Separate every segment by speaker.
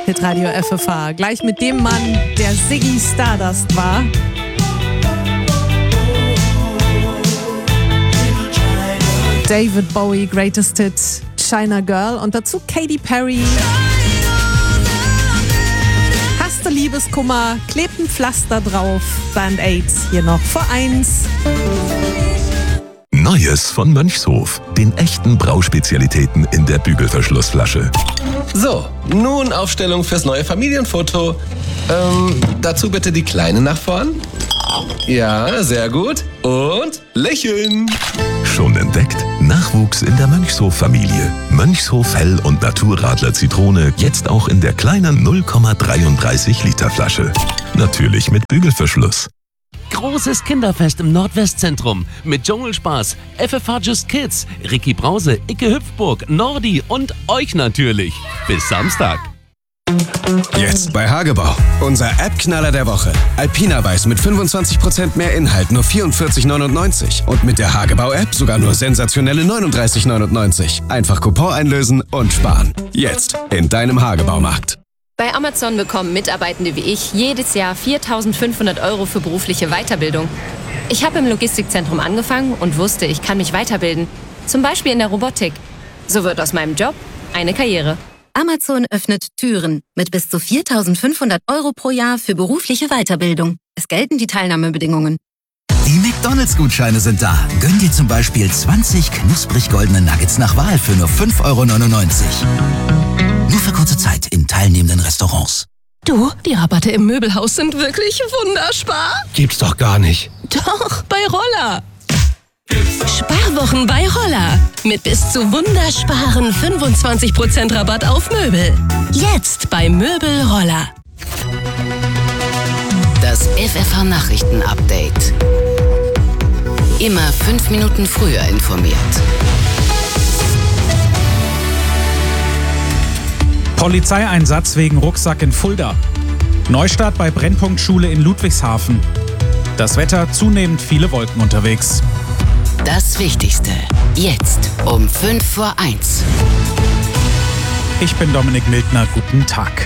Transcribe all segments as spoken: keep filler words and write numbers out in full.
Speaker 1: Hitradio F F H. Gleich mit dem Mann, der Ziggy Stardust war. David Bowie, Greatest Hit, China Girl und dazu Katy Perry. Hast du Liebeskummer, klebt ein Pflaster drauf, Band-Aid hier noch vor eins.
Speaker 2: Neues von Mönchshof, den echten Brauspezialitäten in der Bügelverschlussflasche.
Speaker 3: So, nun Aufstellung fürs neue Familienfoto. Ähm, dazu bitte die Kleine nach vorn. Ja, sehr gut. Und lächeln.
Speaker 2: Schon entdeckt? Nachwuchs in der Mönchshof-Familie. Mönchshof Hell- und Naturradler Zitrone jetzt auch in der kleinen null Komma dreiunddreißig Liter Flasche. Natürlich mit Bügelverschluss.
Speaker 4: Großes Kinderfest im Nordwestzentrum mit Dschungelspaß, F F H Just Kids, Ricky Brause, Icke Hüpfburg, Nordi und euch natürlich. Bis Samstag.
Speaker 5: Jetzt bei Hagebau. Unser App-Knaller der Woche. Alpina Weiß mit fünfundzwanzig Prozent mehr Inhalt, nur vierundvierzig neunundneunzig. Und mit der Hagebau-App sogar nur sensationelle neununddreißig neunundneunzig. Einfach Coupon einlösen und sparen. Jetzt in deinem Hagebaumarkt.
Speaker 6: Bei Amazon bekommen Mitarbeitende wie ich jedes Jahr viertausendfünfhundert Euro für berufliche Weiterbildung. Ich habe im Logistikzentrum angefangen und wusste, ich kann mich weiterbilden. Zum Beispiel in der Robotik. So wird aus meinem Job eine Karriere.
Speaker 7: Amazon öffnet Türen mit bis zu viertausendfünfhundert Euro pro Jahr für berufliche Weiterbildung. Es gelten die Teilnahmebedingungen.
Speaker 8: Die McDonalds-Gutscheine sind da. Gönn dir zum Beispiel zwanzig knusprig goldene Nuggets nach Wahl für nur fünf Euro neunundneunzig. Nur für kurze Zeit in teilnehmenden Restaurants.
Speaker 9: Du, die Rabatte im Möbelhaus sind wirklich wunderspar.
Speaker 5: Gibt's doch gar nicht.
Speaker 9: Doch, bei Roller. Sparwochen bei Roller. Mit bis zu wundersparen fünfundzwanzig Prozent Rabatt auf Möbel. Jetzt bei Möbel Roller.
Speaker 10: Das F F H-Nachrichten-Update. Immer fünf Minuten früher informiert.
Speaker 11: Polizeieinsatz wegen Rucksack in Fulda. Neustart bei Brennpunktschule in Ludwigshafen. Das Wetter, zunehmend viele Wolken unterwegs.
Speaker 10: Das Wichtigste. Jetzt um fünf vor eins.
Speaker 11: Ich bin Dominik Mildner, guten Tag.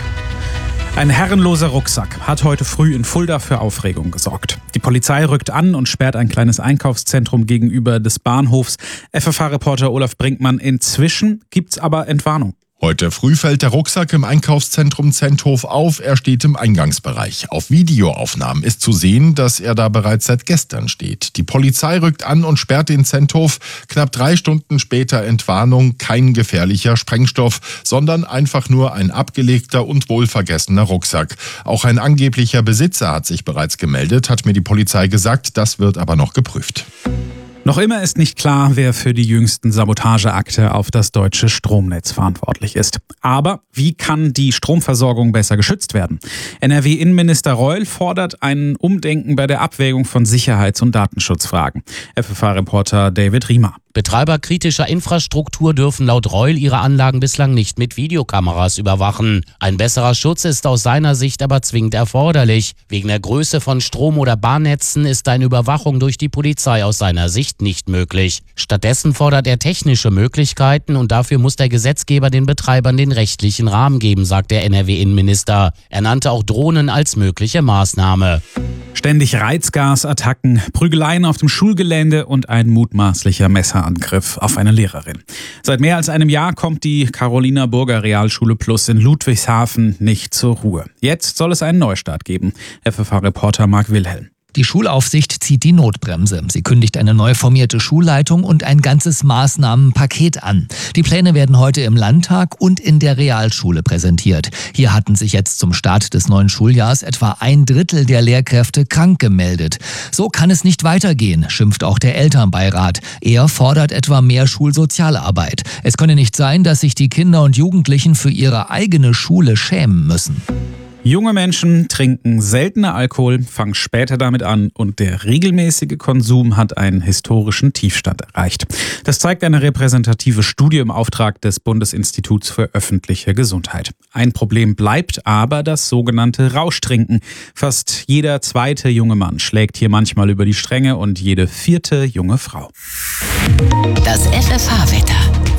Speaker 11: Ein herrenloser Rucksack hat heute früh in Fulda für Aufregung gesorgt. Die Polizei rückt an und sperrt ein kleines Einkaufszentrum gegenüber des Bahnhofs. F F H-Reporter Olaf Brinkmann, inzwischen gibt's aber Entwarnung.
Speaker 12: Heute früh fällt der Rucksack im Einkaufszentrum Zenthof auf. Er steht im Eingangsbereich. Auf Videoaufnahmen ist zu sehen, dass er da bereits seit gestern steht. Die Polizei rückt an und sperrt den Zenthof. Knapp drei Stunden später Entwarnung. Kein gefährlicher Sprengstoff, sondern einfach nur ein abgelegter und wohlvergessener Rucksack. Auch ein angeblicher Besitzer hat sich bereits gemeldet, hat mir die Polizei gesagt. Das wird aber noch geprüft.
Speaker 11: Noch immer ist nicht klar, wer für die jüngsten Sabotageakte auf das deutsche Stromnetz verantwortlich ist. Aber wie kann die Stromversorgung besser geschützt werden? N R W-Innenminister Reul fordert ein Umdenken bei der Abwägung von Sicherheits- und Datenschutzfragen. F F H-Reporter David Riemer.
Speaker 13: Betreiber kritischer Infrastruktur dürfen laut Reul ihre Anlagen bislang nicht mit Videokameras überwachen. Ein besserer Schutz ist aus seiner Sicht aber zwingend erforderlich. Wegen der Größe von Strom- oder Bahnnetzen ist eine Überwachung durch die Polizei aus seiner Sicht nicht möglich. Stattdessen fordert er technische Möglichkeiten und dafür muss der Gesetzgeber den Betreibern den rechtlichen Rahmen geben, sagt der N R W-Innenminister. Er nannte auch Drohnen als mögliche Maßnahme.
Speaker 11: Ständig Reizgasattacken, Prügeleien auf dem Schulgelände und ein mutmaßlicher Messerangriff auf eine Lehrerin. Seit mehr als einem Jahr kommt die Carolina Burger Realschule Plus in Ludwigshafen nicht zur Ruhe. Jetzt soll es einen Neustart geben. F F H-Reporter Marc Wilhelm.
Speaker 14: Die Schulaufsicht zieht die Notbremse. Sie kündigt eine neu formierte Schulleitung und ein ganzes Maßnahmenpaket an. Die Pläne werden heute im Landtag und in der Realschule präsentiert. Hier hatten sich jetzt zum Start des neuen Schuljahrs etwa ein Drittel der Lehrkräfte krank gemeldet. So kann es nicht weitergehen, schimpft auch der Elternbeirat. Er fordert etwa mehr Schulsozialarbeit. Es könne nicht sein, dass sich die Kinder und Jugendlichen für ihre eigene Schule schämen müssen.
Speaker 11: Junge Menschen trinken seltener Alkohol, fangen später damit an und der regelmäßige Konsum hat einen historischen Tiefstand erreicht. Das zeigt eine repräsentative Studie im Auftrag des Bundesinstituts für öffentliche Gesundheit. Ein Problem bleibt aber das sogenannte Rauschtrinken. Fast jeder zweite junge Mann schlägt hier manchmal über die Stränge und jede vierte junge Frau.
Speaker 10: Das F F H-Wetter.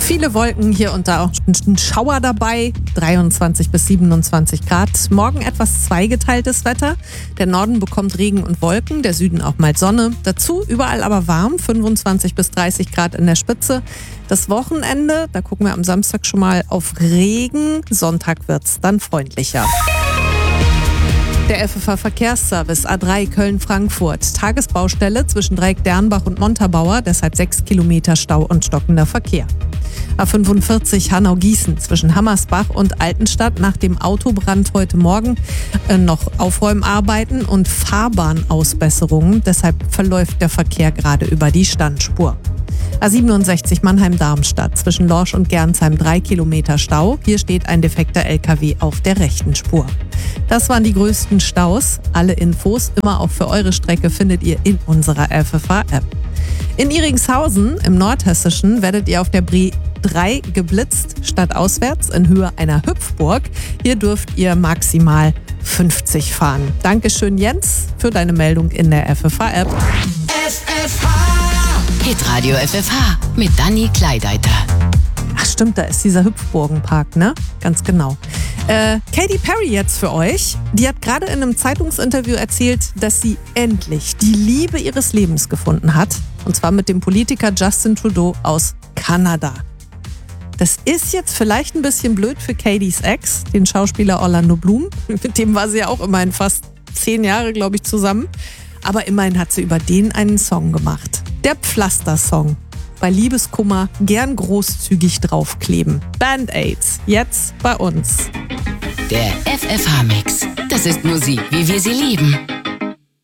Speaker 1: Viele Wolken, hier und da auch ein Schauer dabei, dreiundzwanzig bis siebenundzwanzig Grad. Morgen etwas zweigeteiltes Wetter. Der Norden bekommt Regen und Wolken, der Süden auch mal Sonne. Dazu überall aber warm, fünfundzwanzig bis dreißig Grad in der Spitze. Das Wochenende, da gucken wir am Samstag schon mal auf Regen. Sonntag wird's dann freundlicher. Der F F H-Verkehrsservice A drei Köln-Frankfurt. Tagesbaustelle zwischen Dreieck-Dernbach und Montabaur, deshalb sechs Kilometer Stau und stockender Verkehr. A fünfundvierzig Hanau-Gießen zwischen Hammersbach und Altenstadt nach dem Autobrand heute Morgen äh, noch Aufräumarbeiten und Fahrbahnausbesserungen. Deshalb verläuft der Verkehr gerade über die Standspur. A siebenundsechzig Mannheim-Darmstadt zwischen Lorsch und Gernsheim drei Kilometer Stau. Hier steht ein defekter L K W auf der rechten Spur. Das waren die größten Staus. Alle Infos immer auch für eure Strecke findet ihr in unserer F F H-App. In Iringshausen im Nordhessischen werdet ihr auf der Brie drei geblitzt, stadtauswärts in Höhe einer Hüpfburg. Hier dürft ihr maximal fünfzig fahren. Dankeschön, Jens, für deine Meldung in der F F H-App.
Speaker 10: F F H! Hitradio F F H mit Dani Kleideiter.
Speaker 1: Ach stimmt, da ist dieser Hüpfburgenpark, ne? Ganz genau. Äh, Katy Perry jetzt für euch. Die hat gerade in einem Zeitungsinterview erzählt, dass sie endlich die Liebe ihres Lebens gefunden hat. Und zwar mit dem Politiker Justin Trudeau aus Kanada. Das ist jetzt vielleicht ein bisschen blöd für Katys Ex, den Schauspieler Orlando Bloom. Mit dem war sie ja auch immerhin fast zehn Jahre, glaube ich, zusammen. Aber immerhin hat sie über den einen Song gemacht. Der Pflaster-Song. Bei Liebeskummer gern großzügig draufkleben. Band-Aids, jetzt bei uns.
Speaker 10: Der F F H-Mix. Das ist Musik, wie wir sie lieben.